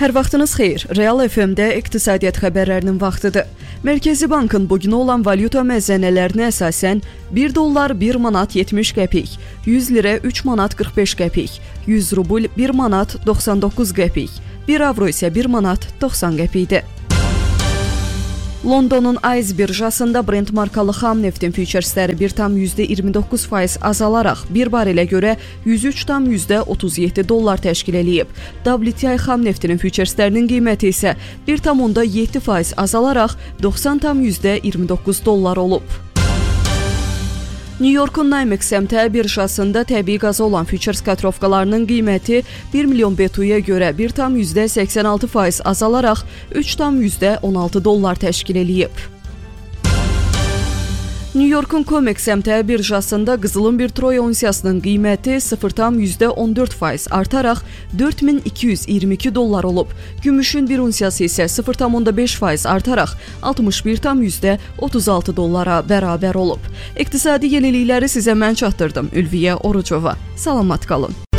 Hər vaxtınız xeyir. Real FM-də iqtisadiyyat xəbərlərinin vaxtıdır. Mərkəzi Bankın bugünə olan valyuta məzənələrinə əsasən 1 dollar 1 manat 70 qəpik, 100 lirə 3 manat 45 qəpik, 100 rubl 1 manat 99 qəpik, 1 avro isə 1 manat 90 qəpikdir. Londonun Ayz birjasında Brent markalı xam neftin füçersləri 1,29% azalaraq 1 barelə görə 103,37 dollar təşkil eləyib. WTI xam neftinin füçerslərinin qiyməti isə 1,7% azalaraq 90,29 dollar olub. New Yorkun Nymex əmtia birjasında təbii qaza olan füçers katrovkalarının qiyməti 1 milyon BTU-ya görə 1,86% azalaraq 3,16 dollar təşkil eləyib. New Yorkun Comex əmtia birjasında qızılın bir troy unsiyasının qiyməti 0,14% artaraq 4222 dollar olub. Gümüşün bir unsiyası isə 0,5% artaraq 61,36 dollara bərabər olub. İqtisadi yenilikləri sizə mən çatdırdım. Ülviyə Orucova. Salamat qalın.